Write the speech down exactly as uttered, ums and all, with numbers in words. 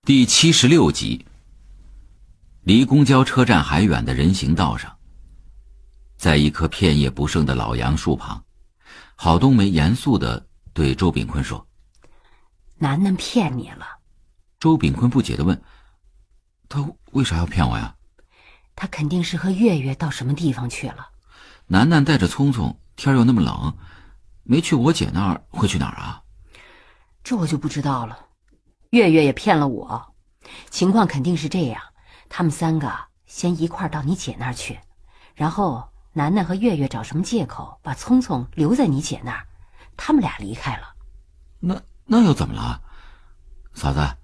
第七十六集。离公交车站还远的人行道上，在一棵片叶不盛的老杨树旁，郝冬梅严肃地对周炳坤说： 楠楠骗你了。 周炳坤不解地问：他为啥要骗我呀？ 他肯定是和月月到什么地方去了。 楠楠带着聪聪，天又那么冷，没去我姐那儿会去哪儿啊？ 这我就不知道了。月月也骗了我，情况肯定是这样，他们三个先一块儿到你姐那儿去，然后楠楠和月月找什么借口把聪聪留在你姐那儿，他们俩离开了。 那那又怎么了？嫂子，